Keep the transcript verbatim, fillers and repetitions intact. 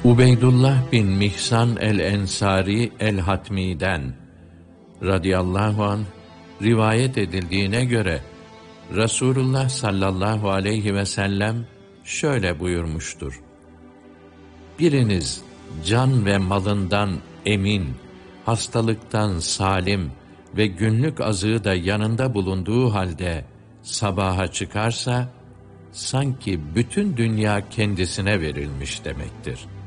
Ubeydullah bin Mihsan el-Ensari el-Hatmi'den radıyallahu anh rivayet edildiğine göre Resulullah sallallahu aleyhi ve sellem şöyle buyurmuştur: Biriniz can ve malından emin, hastalıktan salim ve günlük azığı da yanında bulunduğu halde sabaha çıkarsa, sanki bütün dünya kendisine verilmiş demektir.